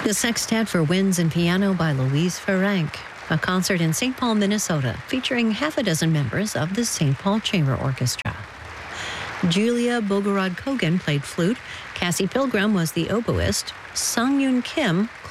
The Sextet for Winds and Piano by Louise Ferenc. A concert in St. Paul, Minnesota, featuring half a dozen members of the St. Paul Chamber Orchestra. Julia Bogorod-Kogan played flute. Cassie Pilgrim was the oboist. Sung Yoon Kim